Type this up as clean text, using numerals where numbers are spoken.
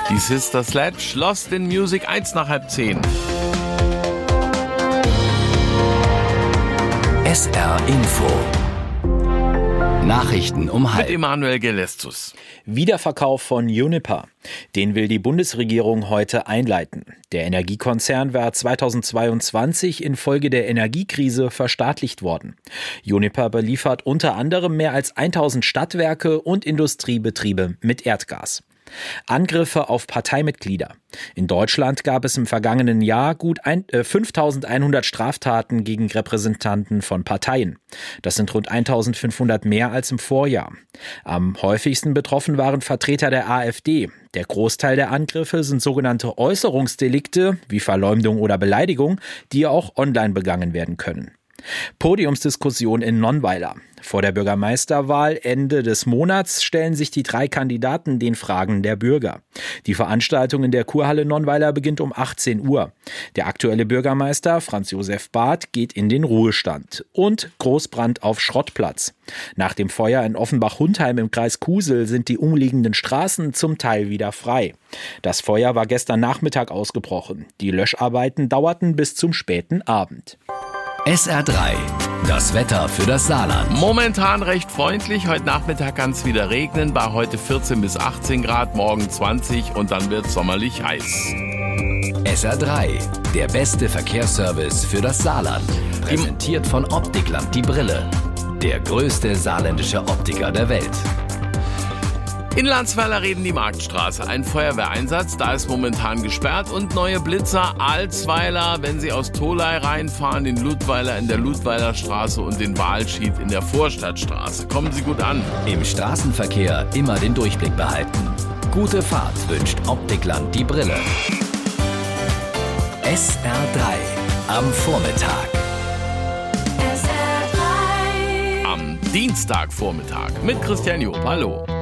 Die Sister Sledge, Lost in Music, 1 nach halb 10. SR Info. Nachrichten um halb. Mit Emanuel Gelestus. Wiederverkauf von Uniper. Den will die Bundesregierung heute einleiten. Der Energiekonzern war 2022 infolge der Energiekrise verstaatlicht worden. Uniper beliefert unter anderem mehr als 1000 Stadtwerke und Industriebetriebe mit Erdgas. Angriffe auf Parteimitglieder. In Deutschland gab es im vergangenen Jahr gut 5.100 Straftaten gegen Repräsentanten von Parteien. Das sind rund 1.500 mehr als im Vorjahr. Am häufigsten betroffen waren Vertreter der AfD. Der Großteil der Angriffe sind sogenannte Äußerungsdelikte wie Verleumdung oder Beleidigung, die auch online begangen werden können. Podiumsdiskussion in Nonnweiler. Vor der Bürgermeisterwahl Ende des Monats stellen sich die 3 Kandidaten den Fragen der Bürger. Die Veranstaltung in der Kurhalle Nonnweiler beginnt um 18 Uhr. Der aktuelle Bürgermeister Franz Josef Barth geht in den Ruhestand. Und Großbrand auf Schrottplatz. Nach dem Feuer in Offenbach-Hundheim im Kreis Kusel sind die umliegenden Straßen zum Teil wieder frei. Das Feuer war gestern Nachmittag ausgebrochen. Die Löscharbeiten dauerten bis zum späten Abend. SR3, das Wetter für das Saarland. Momentan recht freundlich, heute Nachmittag kann es wieder regnen, bei heute 14 bis 18 Grad, morgen 20 und dann wird es sommerlich heiß. SR3, der beste Verkehrsservice für das Saarland. Präsentiert von Optikland die Brille, der größte saarländische Optiker der Welt. In Landsweiler reden die Marktstraße. Ein Feuerwehreinsatz, da ist momentan gesperrt. Und neue Blitzer, Alsweiler, wenn Sie aus Tholey reinfahren, den Ludweiler in der Ludweiler Straße und den Walschied in der Vorstadtstraße. Kommen Sie gut an. Im Straßenverkehr immer den Durchblick behalten. Gute Fahrt wünscht Optikland die Brille. SR3 am Vormittag. Am Dienstagvormittag mit Christian Job. Hallo.